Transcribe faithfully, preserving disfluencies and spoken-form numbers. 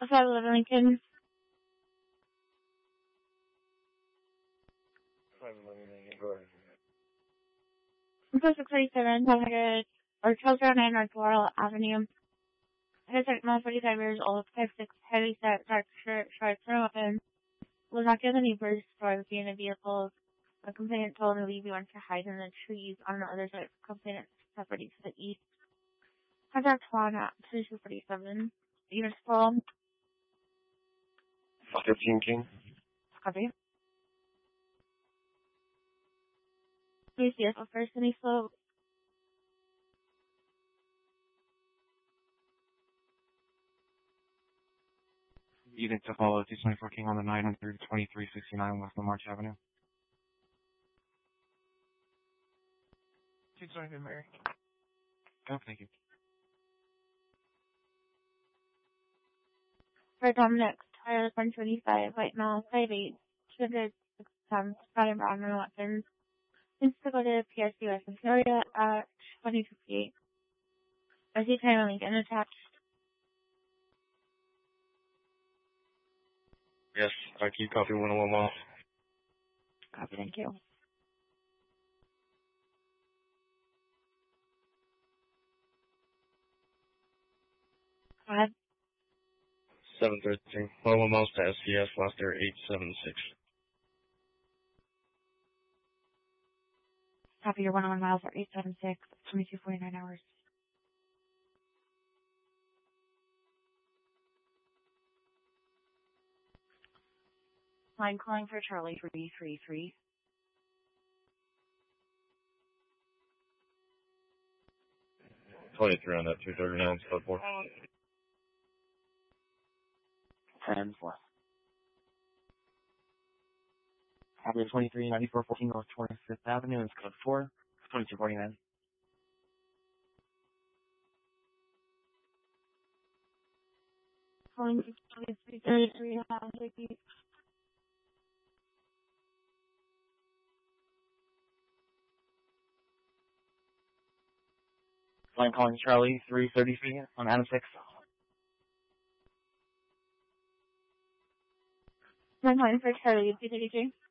five eleven Lincoln. five eleven Lincoln, go ahead. Info six forty-seven, one hundred, or twelve oh nine North Laurel Avenue. Hesitant male, forty-five years old, five six, heavy set, dark shirt, shorts, no weapon. Was not given any neighbor's story being in a vehicle. A complainant told him he went to hide in the trees on the other side of the complainant's property to the east. Contact one at thirty-two forty-seven. Units full. fifteen King. Copy. Please see if first any slope. Unit to follow two twenty-four King on the nine hundred twenty-three sixty-nine West Lamarche Avenue. two twenty-three Mary. Oh, thank you. For Dominic, Tyler, one twenty-five, white male, five eight, two hundred six pounds, Scott and Brown, no weapons. Needs to go to P S U S Imperial at twenty fifty-eight. I see time link and attached. Yes, I keep copy one oh one miles. Copy, thank you. Go ahead. seven thirteen. one oh one miles to S C S, last air eight seven six. Copy your one oh one miles for eight seven six, twenty-two forty-nine hours. Line calling for Charlie three three three. twenty-three on that two thirty-nine, code four. ten four. Copy twenty-three ninety-four fourteen North twenty-fifth Avenue, it's code four, twenty-two forty-nine. Calling for Charlie three thirty-three, Vicky. Line calling Charlie three thirty-three on Adam six. Line calling for Charlie three thirty-three.